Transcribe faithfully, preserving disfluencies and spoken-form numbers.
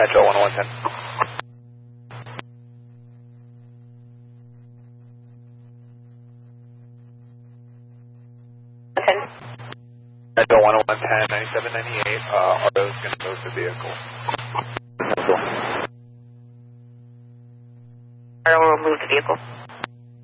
Metro one one ten. Metro one one ten, ninety-seven ninety-eight, uh, Ardo's going to move the vehicle. Ardo will move the vehicle.